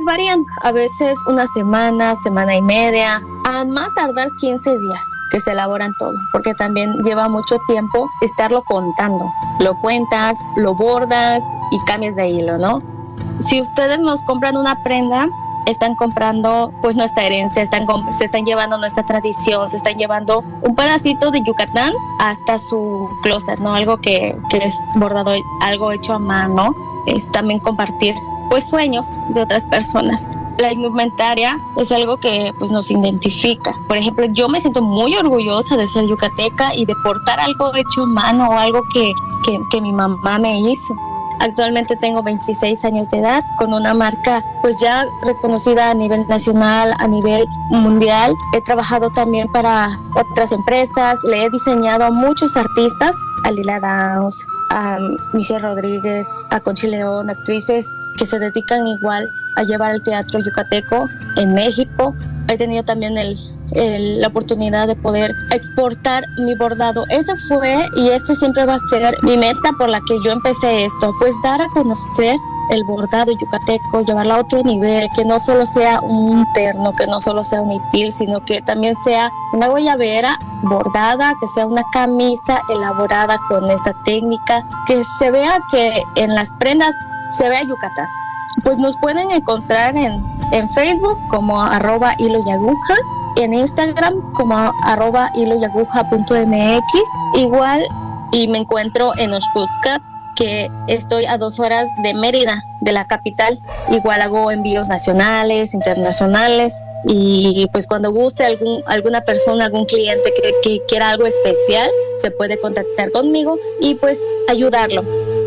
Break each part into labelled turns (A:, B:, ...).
A: varían, a veces una semana, semana y media, a más tardar 15 días que se elaboran todo, porque también lleva mucho tiempo estarlo contando. Lo cuentas, lo bordas y cambias de hilo, ¿no? Si ustedes nos compran una prenda, están comprando pues nuestra herencia, se están llevando nuestra tradición, se están llevando un pedacito de Yucatán hasta su closet, ¿no? Algo que es bordado, algo hecho a mano, es también compartir pues sueños de otras personas. La indumentaria es algo que pues nos identifica. Por ejemplo, yo me siento muy orgullosa de ser yucateca y de portar algo hecho a mano o algo que mi mamá me hizo. Actualmente tengo 26 años de edad con una marca pues ya reconocida a nivel nacional, a nivel mundial. He trabajado también para otras empresas, le he diseñado a muchos artistas, a Lila Downs, a Michelle Rodríguez, a Conchi León, actrices que se dedican igual a llevar el teatro yucateco en México. He tenido también la oportunidad de poder exportar mi bordado. Ese fue y ese siempre va a ser mi meta por la que yo empecé esto, pues dar a conocer el bordado yucateco, llevarlo a otro nivel, que no solo sea un terno, que no solo sea un hipil, sino que también sea una guayabera bordada, que sea una camisa elaborada con esta técnica, que se vea que en las prendas se vea Yucatán. Pues nos pueden encontrar en Facebook como @hiloyaguja, en Instagram como @hiloyaguja.mx, igual, y me encuentro en Oxcuzcat, que estoy a 2 horas de Mérida, de la capital. Igual hago envíos nacionales, internacionales, y pues cuando guste alguna persona, algún cliente que quiera algo especial, se puede contactar conmigo y pues ayudarlo.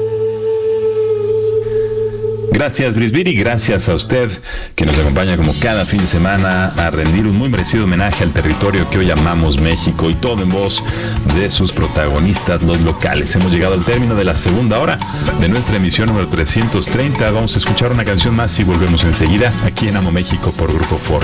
B: Gracias, Brisbiri, gracias a usted que nos acompaña como cada fin de semana a rendir un muy merecido homenaje al territorio que hoy amamos, México, y todo en voz de sus protagonistas, los locales. Hemos llegado al término de la segunda hora de nuestra emisión número 330. Vamos a escuchar una canción más y volvemos enseguida aquí en Amo México por Grupo Foro.